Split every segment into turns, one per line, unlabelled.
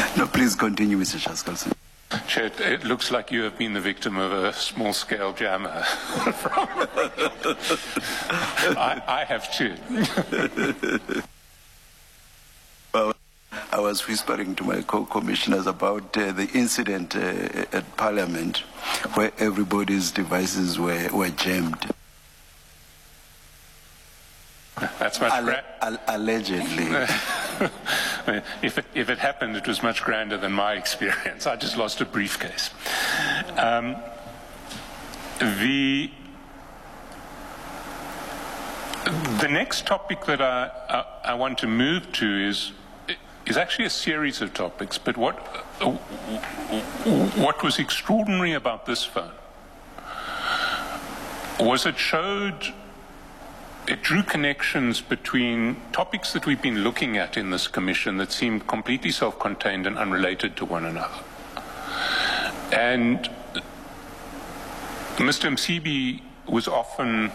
No, please continue, Mr. Chaskalson.
Chair, it looks like you have been the victim of a small-scale jammer. I have too.
Well, I was whispering to my co-commissioners about the incident at Parliament where everybody's devices were jammed.
That's much
allegedly.
If it happened, it was much grander than my experience. I just lost a briefcase. The next topic that I want to move to is actually a series of topics, but what was extraordinary about this phone was it drew connections between topics that we've been looking at in this commission that seemed completely self-contained and unrelated to one another. And Mr. Msibi was often,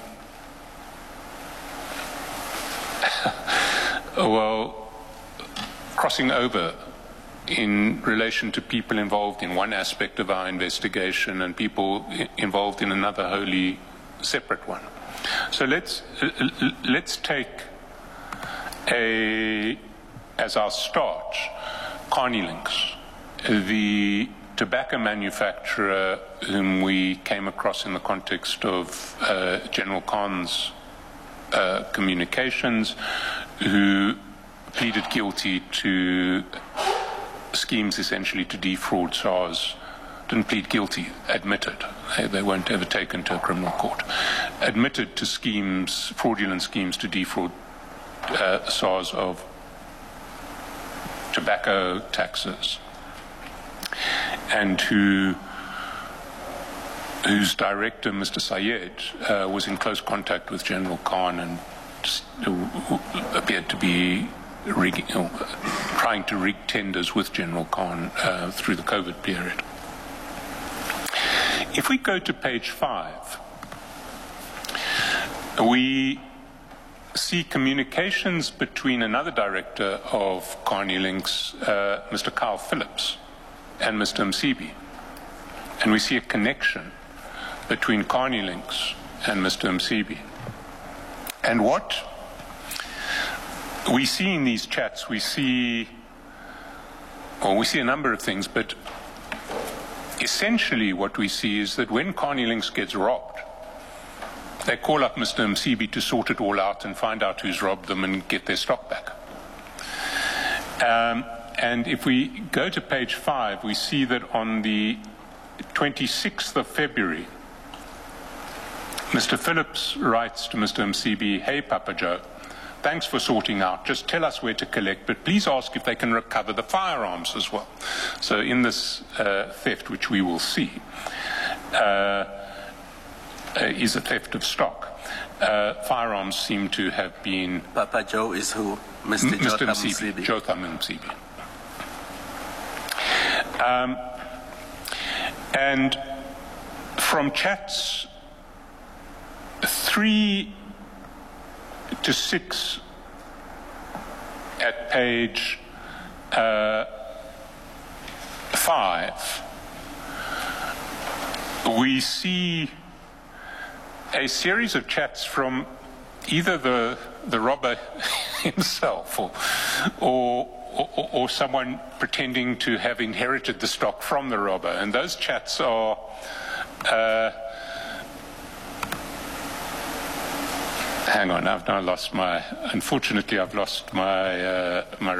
well, crossing over in relation to people involved in one aspect of our investigation and people involved in another wholly separate one. So let's take as our start Carneylinks, the tobacco manufacturer whom we came across in the context of General Khan's communications, who pleaded guilty to schemes essentially to defraud SARS. Didn't plead guilty, admitted. They weren't ever taken to a criminal court. Admitted to schemes, fraudulent schemes to defraud SARS of tobacco taxes, and whose director, Mr. Sayed, was in close contact with General Khan and appeared to be trying to rig tenders with General Khan through the COVID period. If we go to page 5, we see communications between another director of Carneylinks, Mr. Kyle Phillips, and Mr. Msibi. And we see a connection between Carneylinks and Mr. Msibi. And what we see in these chats, we see a number of things, but essentially what we see is that when Carneylinks gets robbed, they call up Mr. Msibi to sort it all out and find out who's robbed them and get their stock back. And if we go to page 5, we see that on the 26th of February, Mr. Phillips writes to Mr. Msibi, "Hey, Papa Joe, thanks for sorting out. Just tell us where to collect, but please ask if they can recover the firearms as well." So in this theft, which we will see, is a theft of stock. Firearms seem to have been...
Papa Joe is who? Mr.
Msibi. Jotham Msibi. And from chats 3 to 6 at page 5, we see a series of chats from either the robber himself or someone pretending to have inherited the stock from the robber. And those chats are hang on, I've now lost my, unfortunately I've lost my